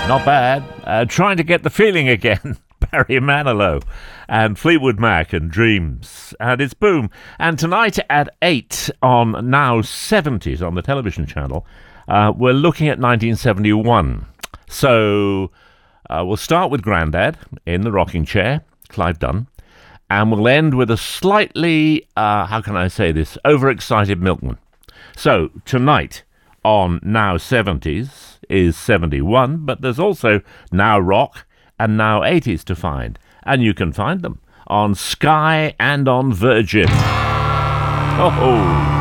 Not bad. Trying to get the feeling again. Barry Manilow and Fleetwood Mac and Dreams. And it's Boom. And tonight at 8 on Now 70s on the television channel, we're looking at 1971. So we'll start with Grandad in the rocking chair, Clive Dunn. And we'll end with a slightly, how can I say this, overexcited milkman. So tonight on Now 70s is 71, but there's also Now Rock and Now 80s to find. And you can find them on Sky and on Virgin. Oh.